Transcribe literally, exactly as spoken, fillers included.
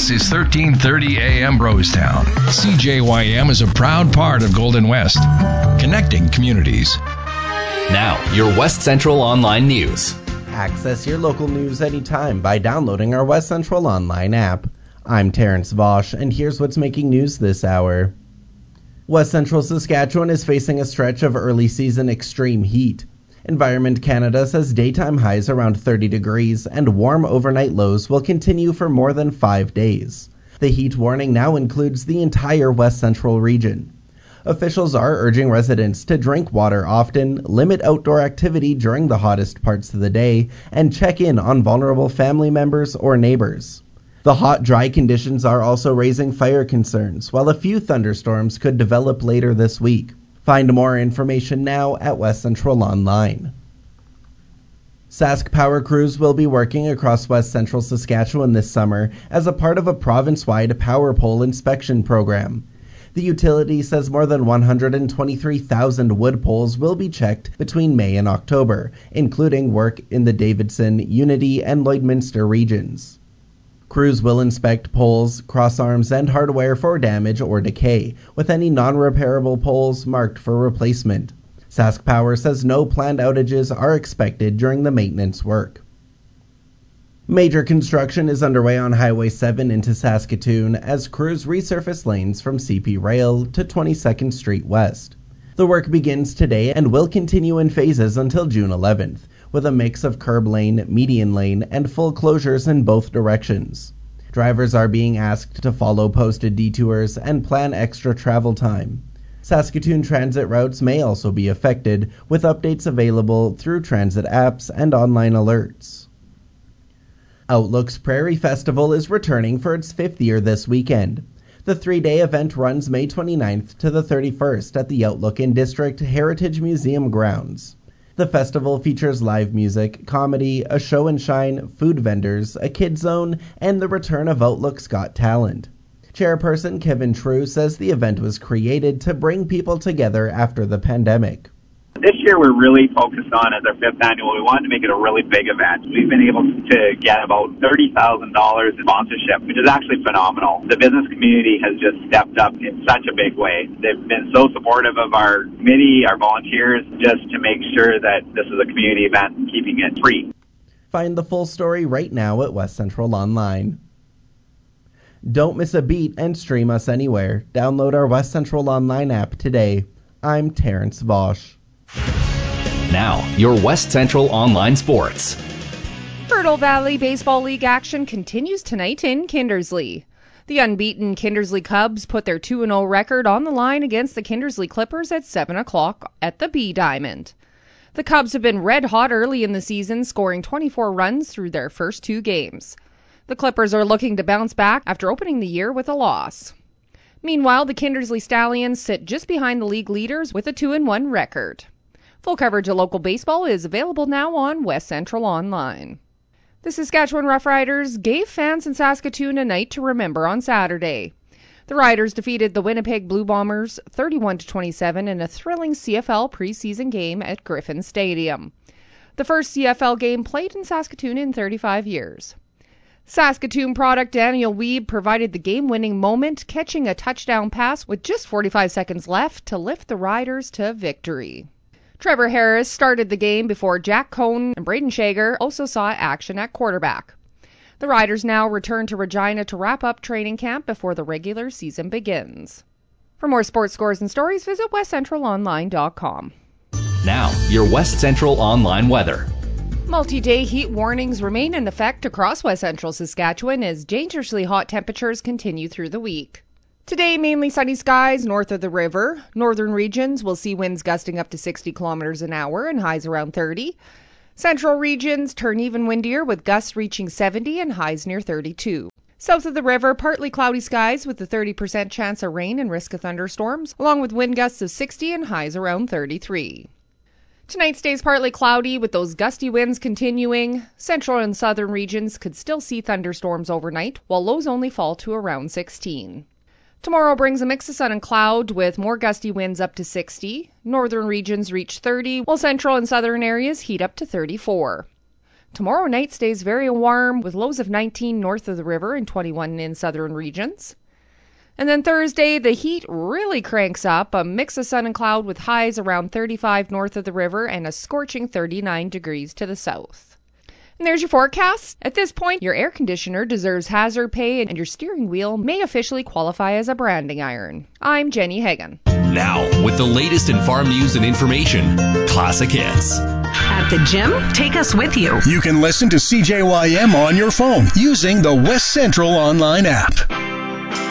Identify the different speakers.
Speaker 1: This is thirteen thirty A M Brostown. C J Y M is a proud part of Golden West, connecting communities.
Speaker 2: Now, your West Central Online News.
Speaker 3: Access your local news anytime by downloading our West Central Online app. I'm Terrence Vosch, and here's what's making news this hour. West Central Saskatchewan is facing a stretch of early season extreme heat. Environment Canada says daytime highs around thirty degrees and warm overnight lows will continue for more than five days. The heat warning now includes the entire West Central region. Officials are urging residents to drink water often, limit outdoor activity during the hottest parts of the day, and check in on vulnerable family members or neighbors. The hot, dry conditions are also raising fire concerns, while a few thunderstorms could develop later this week. Find more information now at West Central Online. Sask Power crews will be working across West Central Saskatchewan this summer as a part of a province-wide power pole inspection program. The utility says more than one hundred twenty-three thousand wood poles will be checked between May and October, including work in the Davidson, Unity, and Lloydminster regions. Crews will inspect poles, crossarms, and hardware for damage or decay, with any non-repairable poles marked for replacement. Sask Power says no planned outages are expected during the maintenance work. Major construction is underway on Highway seven into Saskatoon as crews resurface lanes from C P Rail to twenty-second Street West. The work begins today and will continue in phases until June eleventh, with a mix of curb lane, median lane, and full closures in both directions. Drivers are being asked to follow posted detours and plan extra travel time. Saskatoon transit routes may also be affected, with updates available through transit apps and online alerts. Outlook's Prairie Festival is returning for its fifth year this weekend. The three-day event runs May twenty-ninth to the thirty-first at the Outlook in District Heritage Museum grounds. The festival features live music, comedy, a show and shine, food vendors, a kids zone, and the return of Outlook's Got Talent. Chairperson Kevin True says the event was created to bring people together after the pandemic.
Speaker 4: This year we're really focused on, as our fifth annual, we wanted to make it a really big event. We've been able to get about thirty thousand dollars in sponsorship, which is actually phenomenal. The business community has just stepped up in such a big way. They've been so supportive of our committee, our volunteers, just to make sure that this is a community event and keeping it free.
Speaker 3: Find the full story right now at West Central Online. Don't miss a beat and stream us anywhere. Download our West Central Online app today. I'm Terrence Vosch.
Speaker 2: Now, your West Central Online Sports.
Speaker 5: Fertile Valley Baseball League action continues tonight in Kindersley. The unbeaten Kindersley Cubs put their two and oh record on the line against the Kindersley Clippers at seven o'clock at the B Diamond. The Cubs have been red hot early in the season, scoring twenty-four runs through their first two games. The Clippers are looking to bounce back after opening the year with a loss. Meanwhile, the Kindersley Stallions sit just behind the league leaders with a two and one record. Full coverage of local baseball is available now on West Central Online. The Saskatchewan Roughriders gave fans in Saskatoon a night to remember on Saturday. The Riders defeated the Winnipeg Blue Bombers thirty-one to twenty-seven in a thrilling C F L preseason game at Griffin Stadium. The first C F L game played in Saskatoon in thirty-five years. Saskatoon product Daniel Wiebe provided the game-winning moment, catching a touchdown pass with just forty-five seconds left to lift the Riders to victory. Trevor Harris started the game before Jack Cohn and Braden Shager also saw action at quarterback. The Riders now return to Regina to wrap up training camp before the regular season begins. For more sports scores and stories, visit west central online dot com.
Speaker 2: Now, your West Central Online weather.
Speaker 5: Multi-day heat warnings remain in effect across West Central Saskatchewan as dangerously hot temperatures continue through the week. Today, mainly sunny skies north of the river. Northern regions will see winds gusting up to sixty kilometers an hour and highs around thirty. Central regions turn even windier with gusts reaching seventy and highs near thirty-two. South of the river, partly cloudy skies with a thirty percent chance of rain and risk of thunderstorms, along with wind gusts of sixty and highs around thirty-three. Tonight stays partly cloudy with those gusty winds continuing. Central and southern regions could still see thunderstorms overnight, while lows only fall to around sixteen. Tomorrow brings a mix of sun and cloud with more gusty winds up to sixty. Northern regions reach thirty, while central and southern areas heat up to thirty-four. Tomorrow night stays very warm with lows of nineteen north of the river and twenty-one in southern regions. And then Thursday, the heat really cranks up, a mix of sun and cloud with highs around thirty-five north of the river and a scorching thirty-nine degrees to the south. And there's your forecast. At this point, your air conditioner deserves hazard pay and your steering wheel may officially qualify as a branding iron. I'm Jenny Hagan.
Speaker 2: Now, with the latest in farm news and information, Classic Hits.
Speaker 6: At the gym, take us with you.
Speaker 7: You can listen to C J Y M on your phone using the West Central online app.